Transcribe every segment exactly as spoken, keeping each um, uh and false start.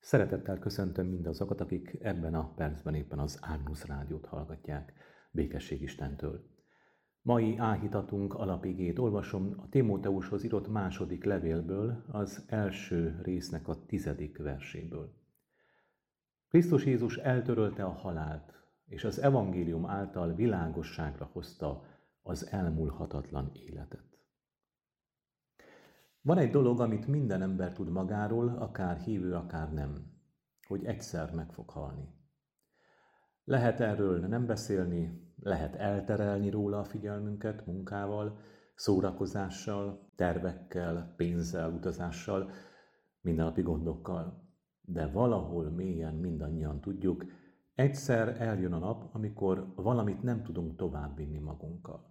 Szeretettel köszöntöm mindazokat, akik ebben a percben éppen az Ágnusz rádiót hallgatják. Békesség Istentől. Mai áhítatunk alapigét olvasom a Timóteushoz írott második levélből, az első résznek a tizedik verséből. Krisztus Jézus eltörölte a halált, és az evangélium által világosságra hozta az elmúlhatatlan életet. Van egy dolog, amit minden ember tud magáról, akár hívő, akár nem, hogy egyszer meg fog halni. Lehet erről nem beszélni, lehet elterelni róla a figyelmünket munkával, szórakozással, tervekkel, pénzzel, utazással, mindennapi gondokkal. De valahol mélyen mindannyian tudjuk, egyszer eljön a nap, amikor valamit nem tudunk továbbvinni magunkkal.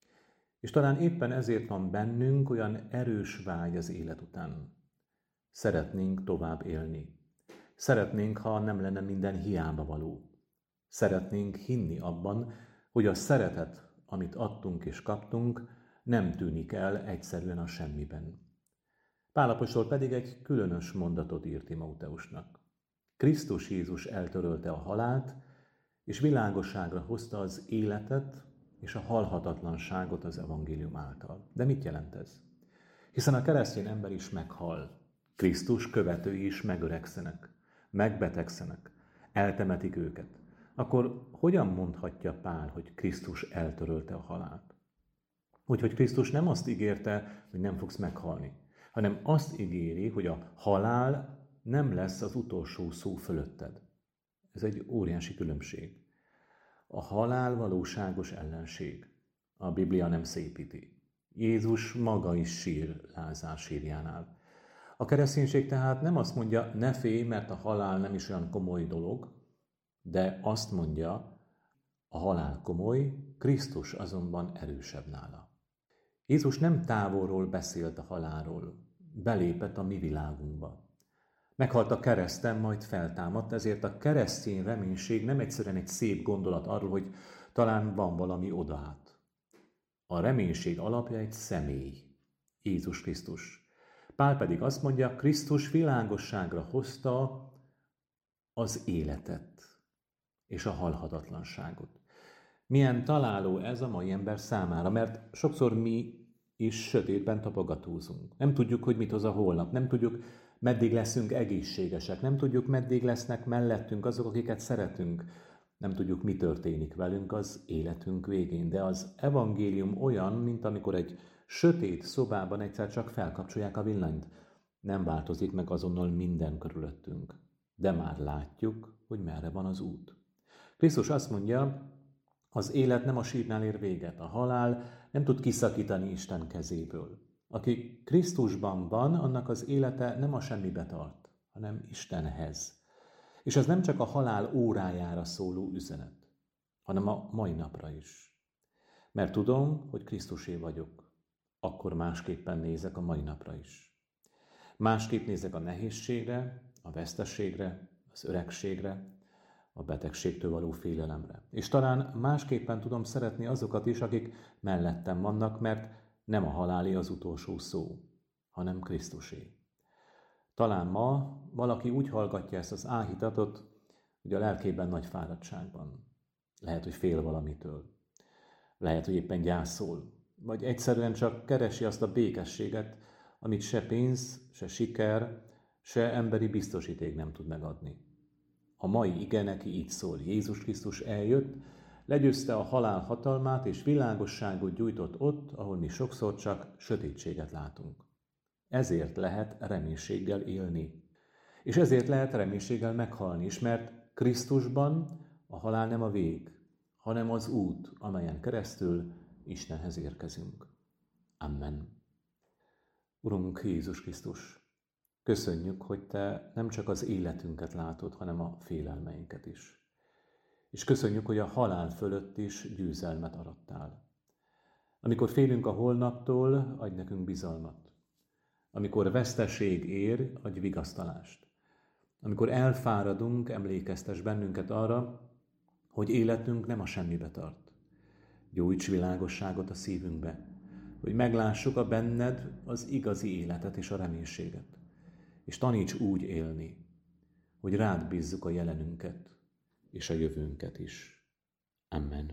És talán éppen ezért van bennünk olyan erős vágy az élet után. Szeretnénk tovább élni. Szeretnénk, ha nem lenne minden hiába való. Szeretnénk hinni abban, hogy a szeretet, amit adtunk és kaptunk, nem tűnik el egyszerűen a semmiben. Pál apostol pedig egy különös mondatot írt Timóteusnak. Krisztus Jézus eltörölte a halált, és világosságra hozta az életet, és a halhatatlanságot az evangélium által. De mit jelent ez? Hiszen a keresztény ember is meghal. Krisztus követői is megöregszenek, megbetegszenek, eltemetik őket. Akkor hogyan mondhatja Pál, hogy Krisztus eltörölte a halált? Úgyhogy Krisztus nem azt ígérte, hogy nem fogsz meghalni, hanem azt ígéri, hogy a halál nem lesz az utolsó szó fölötted. Ez egy óriási különbség. A halál valóságos ellenség. A Biblia nem szépíti. Jézus maga is sír Lázár sírjánál. A kereszténység tehát nem azt mondja, ne félj, mert a halál nem is olyan komoly dolog, de azt mondja, a halál komoly, Krisztus azonban erősebb nála. Jézus nem távolról beszélt a halálról, belépett a mi világunkba. Meghalt a kereszten, majd feltámadt, ezért a keresztény reménység nem egyszerűen egy szép gondolat arról, hogy talán van valami odaát. A reménység alapja egy személy, Jézus Krisztus. Pál pedig azt mondja, Krisztus világosságra hozta az életet és a halhatatlanságot. Milyen találó ez a mai ember számára, mert sokszor mi is sötétben tapogatózunk. Nem tudjuk, hogy mit hoz a holnap, nem tudjuk, meddig leszünk egészségesek, nem tudjuk, meddig lesznek mellettünk azok, akiket szeretünk, nem tudjuk, mi történik velünk az életünk végén. De az evangélium olyan, mint amikor egy sötét szobában egyszer csak felkapcsolják a villanyt. Nem változik meg azonnal minden körülöttünk, de már látjuk, hogy merre van az út. Krisztus azt mondja, az élet nem a sírnál ér véget, a halál nem tud kiszakítani Isten kezéből. Aki Krisztusban van, annak az élete nem a semmibe tart, hanem Istenhez. És ez nem csak a halál órájára szóló üzenet, hanem a mai napra is. Mert tudom, hogy Krisztusé vagyok, akkor másképpen nézek a mai napra is. Másképp nézek a nehézségre, a veszteségre, az öregségre, a betegségtől való félelemre. És talán másképpen tudom szeretni azokat is, akik mellettem vannak, mert nem a halálé az utolsó szó, hanem Krisztusé. Talán ma valaki úgy hallgatja ezt az áhítatot, hogy a lelkében nagy fáradtságban. Lehet, hogy fél valamitől. Lehet, hogy éppen gyászol. Vagy egyszerűen csak keresi azt a békességet, amit se pénz, se siker, se emberi biztosíték nem tud megadni. A mai ige neki így szól. Jézus Krisztus eljött, legyőzte a halál hatalmát, és világosságot gyújtott ott, ahol mi sokszor csak sötétséget látunk. Ezért lehet reménységgel élni. És ezért lehet reménységgel meghalni is, mert Krisztusban a halál nem a vég, hanem az út, amelyen keresztül Istenhez érkezünk. Amen. Urunk Jézus Krisztus, köszönjük, hogy Te nem csak az életünket látod, hanem a félelmeinket is. És köszönjük, hogy a halál fölött is győzelmet arattál. Amikor félünk a holnaptól, adj nekünk bizalmat. Amikor veszteség ér, adj vigasztalást. Amikor elfáradunk, emlékeztes bennünket arra, hogy életünk nem a semmibe tart. Gyújts világosságot a szívünkbe, hogy meglássuk a benned az igazi életet és a reménységet. És taníts úgy élni, hogy rád bízzuk a jelenünket és a jövőnket is. Amen.